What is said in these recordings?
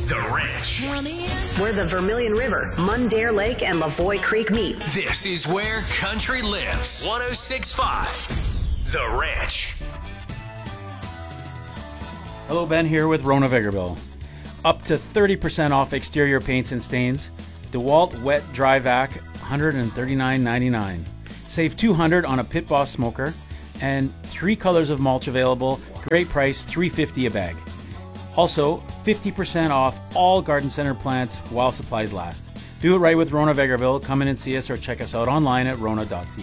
The Ranch. Where the Vermilion River, Mundare Lake, and Lavoie Creek meet. This is where country lives. 106.5 The Ranch. Hello, Ben here with Rona Vegerbill. Up to 30% off exterior paints and stains. DeWalt Wet Dry Vac, $139.99. Save $200 on a Pit Boss smoker, and 3 colors of mulch available. Great price, $3.50 a bag. Also, 50% off all garden center plants while supplies last. Do it right with Rona Vegerbill. Come in and see us or check us out online at rona.ca.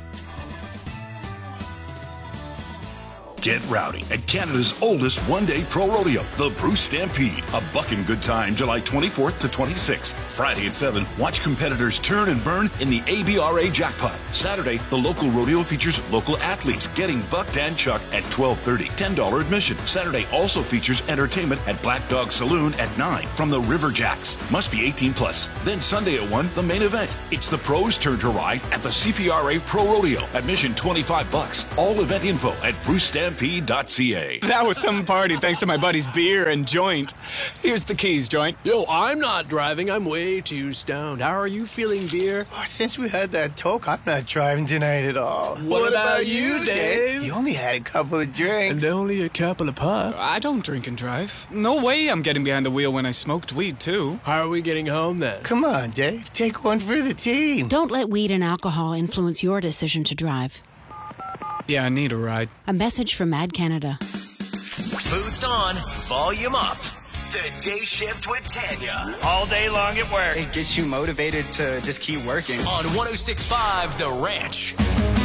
Get rowdy at Canada's oldest one-day pro rodeo, the Bruce Stampede. A bucking good time July 24th to 26th. Friday at 7, watch competitors turn and burn in the ABRA jackpot. Saturday, the local rodeo features local athletes getting bucked and chucked at 12:30. $10 admission. Saturday also features entertainment at Black Dog Saloon at 9 from the River Jacks. Must be 18 plus. Then Sunday at 1, the main event. It's the pros' turn to ride at the CPRA Pro Rodeo. Admission $25. All event info at BruceStampede.ca. That was some party thanks to my buddy's beer and joint. Here's the keys, joint. Yo, I'm not driving. I'm way too stoned. How are you feeling, beer? Oh, since we had that talk, I'm not driving tonight at all. What about you, Dave? You only had a couple of drinks. And only a couple of puffs. I don't drink and drive. No way I'm getting behind the wheel when I smoked weed, too. How are we getting home, then? Come on, Dave. Take one for the team. Don't let weed and alcohol influence your decision to drive. Yeah, I need a ride. A message from Mad Canada. Boots on, volume up. The Day Shift with Tanya. All day long at work. It gets you motivated to just keep working. On 106.5 The Ranch.